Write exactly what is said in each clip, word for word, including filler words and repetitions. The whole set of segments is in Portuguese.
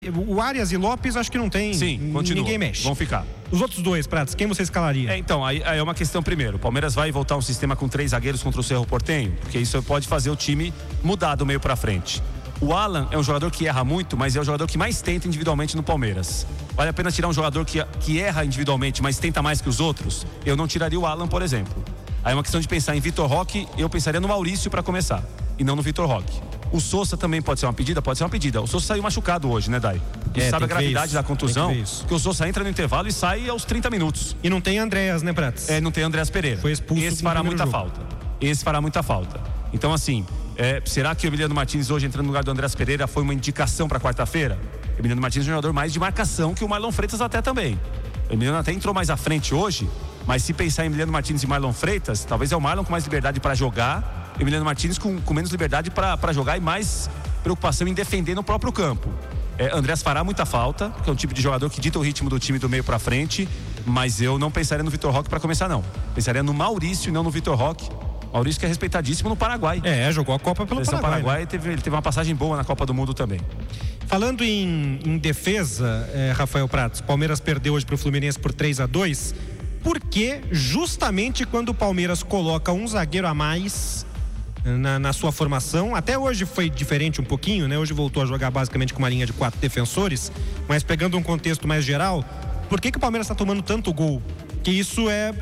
O Arias e Lopes acho que não tem. Sim, continua. Ninguém mexe. Vão ficar. Os outros dois, Pratos, quem você escalaria? É, então, aí, aí é uma questão primeiro. O Palmeiras vai voltar um sistema com três zagueiros contra o Cerro Porteño, porque isso pode fazer o time mudar do meio pra frente. O Alan é um jogador que erra muito, mas é o jogador que mais tenta individualmente no Palmeiras. Vale a pena tirar um jogador que, que erra individualmente, mas tenta mais que os outros? Eu não tiraria o Alan, por exemplo. Aí é uma questão de pensar em Vitor Roque, eu pensaria no Maurício para começar, e não no Vitor Roque. O Sousa também pode ser uma pedida? Pode ser uma pedida. O Sousa saiu machucado hoje, né, Dai? Você é, sabe a gravidade da contusão? Que, que o Sousa entra no intervalo e sai aos trinta minutos. E não tem Andréas, né, Pratos? É, não tem Andréas Pereira. Foi expulso. Esse fará muita jogo. falta. Esse fará muita falta. Então, assim, é, será que o Emiliano Martins hoje entrando no lugar do Andréas Pereira foi uma indicação para quarta-feira? O Emiliano Martins é um jogador mais de marcação que o Marlon Freitas até também. O Emiliano até entrou mais à frente hoje, mas se pensar em Emiliano Martins e Marlon Freitas, talvez é o Marlon com mais liberdade para jogar, o Emiliano Martins com, com menos liberdade para jogar e mais preocupação em defender no próprio campo. É, Andréas fará muita falta, porque é um tipo de jogador que dita o ritmo do time do meio para frente, mas eu não pensaria no Vitor Roque para começar, não. Pensaria no Maurício e não no Vitor Roque. Maurício que é respeitadíssimo no Paraguai. É, jogou a Copa pelo Paraguai. Paraguai né? teve, ele teve uma passagem boa na Copa do Mundo também. Falando em, em defesa, é, Rafael Pratos, Palmeiras perdeu hoje para o Fluminense por três a dois, porque justamente quando o Palmeiras coloca um zagueiro a mais na, na sua formação, até hoje foi diferente um pouquinho, né? Hoje voltou a jogar basicamente com uma linha de quatro defensores, mas pegando um contexto mais geral, por que que o Palmeiras está tomando tanto gol? Que isso é,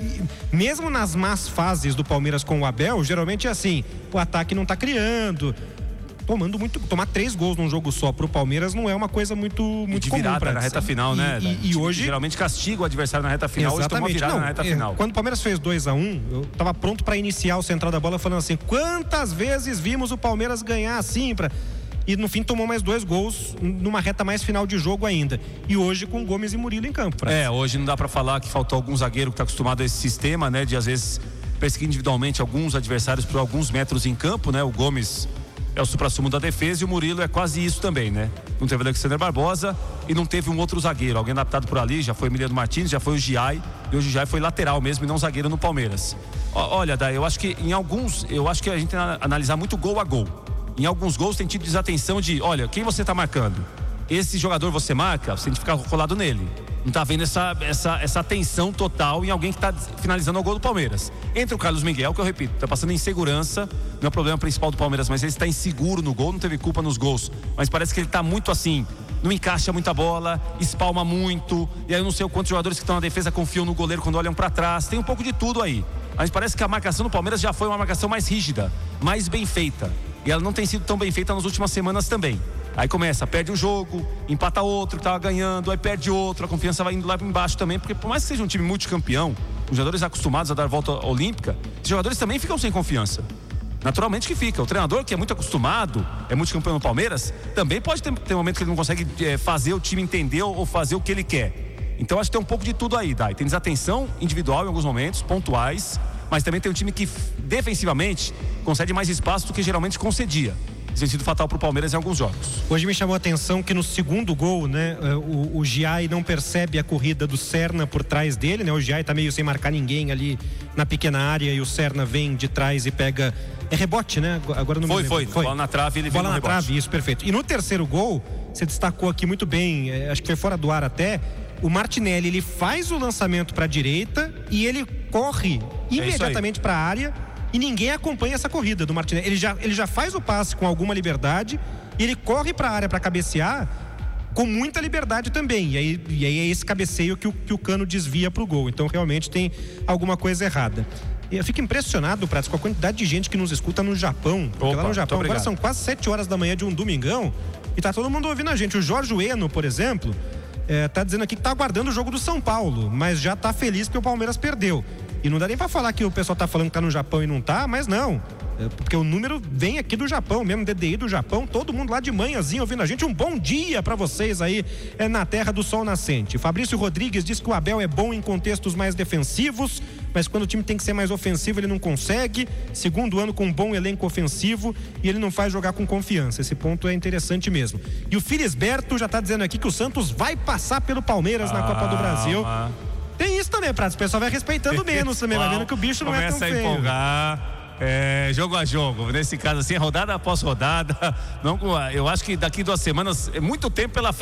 mesmo nas más fases do Palmeiras com o Abel, geralmente é assim, o ataque não está criando, tomando muito, tomar três gols num jogo só pro Palmeiras não é uma coisa muito, muito de comum virada pra na reta final, e, né? E, e hoje geralmente castiga o adversário na reta final. Exatamente. Hoje tomou virada não, na reta é, final. Quando o Palmeiras fez dois a um, eu tava pronto para iniciar o central da bola falando assim, quantas vezes vimos o Palmeiras ganhar assim para e no fim tomou mais dois gols numa reta mais final de jogo ainda. E hoje com Gomes e Murilo em campo. Pratos. É, hoje não dá pra falar que faltou algum zagueiro que tá acostumado a esse sistema, né? De às vezes perseguir individualmente alguns adversários por alguns metros em campo, né? O Gomes é o suprassumo da defesa e o Murilo é quase isso também, né? Não teve o Alexander Barbosa e não teve um outro zagueiro. Alguém adaptado por ali, já foi o Emiliano Martins, já foi o Giai. E hoje o Giai foi lateral mesmo e não zagueiro no Palmeiras. Olha, Dai, eu acho que em alguns, eu acho que a gente tem que analisar muito gol a gol. Em alguns gols tem tido desatenção de, olha, quem você tá marcando? Esse jogador você marca, você tem que ficar colado nele. Não tá vendo essa, essa, essa atenção total em alguém que tá finalizando o gol do Palmeiras. Entra o Carlos Miguel, que eu repito, tá passando insegurança, não é o problema principal do Palmeiras, mas ele está inseguro no gol, não teve culpa nos gols. Mas parece que ele tá muito assim, não encaixa muita bola, espalma muito, e aí eu não sei o quantos jogadores que estão na defesa confiam no goleiro quando olham para trás, tem um pouco de tudo aí. Mas parece que a marcação do Palmeiras já foi uma marcação mais rígida, mais bem feita. E ela não tem sido tão bem feita nas últimas semanas também. Aí começa, perde um jogo, empata outro que tava ganhando, aí perde outro, a confiança vai indo lá embaixo também, porque por mais que seja um time multicampeão, os jogadores acostumados a dar volta olímpica, os jogadores também ficam sem confiança. Naturalmente que fica. O treinador, que é muito acostumado, é multicampeão no Palmeiras, também pode ter, ter um momento que ele não consegue é, fazer o time entender ou fazer o que ele quer. Então acho que tem um pouco de tudo aí, Dai. Tem desatenção individual em alguns momentos, pontuais, mas também tem um time que defensivamente concede mais espaço do que geralmente concedia. Isso tem sido fatal pro Palmeiras em alguns jogos. Hoje me chamou a atenção que no segundo gol, né, o, o Giai não percebe a corrida do Serna por trás dele, né? O Giai tá meio sem marcar ninguém ali na pequena área e o Serna vem de trás e pega. É rebote, né? Agora não foi, me foi, foi. Bola na trave, ele Bola veio no na rebote. trave, isso, perfeito. E no terceiro gol, você destacou aqui muito bem, é, acho que foi fora do ar até. O Martinelli, ele faz o lançamento para a direita e ele corre imediatamente para a área e ninguém acompanha essa corrida do Martinelli. Ele já, ele já faz o passe com alguma liberdade e ele corre para a área para cabecear com muita liberdade também. E aí, e aí é esse cabeceio que o, que o Cano desvia para o gol. Então realmente tem alguma coisa errada. Eu fico impressionado, Pratos, com a quantidade de gente que nos escuta no Japão. Porque Opa, lá no Japão agora são quase sete horas da manhã de um domingão e tá todo mundo ouvindo a gente. O Jorge Ueno, por exemplo, É, tá dizendo aqui que tá aguardando o jogo do São Paulo, mas já tá feliz porque o Palmeiras perdeu. E não dá nem pra falar que o pessoal tá falando que tá no Japão e não tá, mas não. É porque o número vem aqui do Japão, mesmo D D I do Japão, todo mundo lá de manhãzinho ouvindo a gente. Um bom dia pra vocês aí é, na terra do sol nascente. Fabrício Rodrigues diz que o Abel é bom em contextos mais defensivos, mas quando o time tem que ser mais ofensivo ele não consegue. Segundo ano com um bom elenco ofensivo e ele não faz jogar com confiança. Esse ponto é interessante mesmo. E o Filisberto já tá dizendo aqui que o Santos vai passar pelo Palmeiras ah, na Copa do Brasil. Ah. Tem isso também, Pratos. O pessoal vai respeitando menos também, vai vendo que o bicho não é tão feio. Começa a empolgar. É, jogo a jogo, nesse caso assim, rodada após rodada. Não, eu acho que daqui duas semanas é muito tempo pela frente.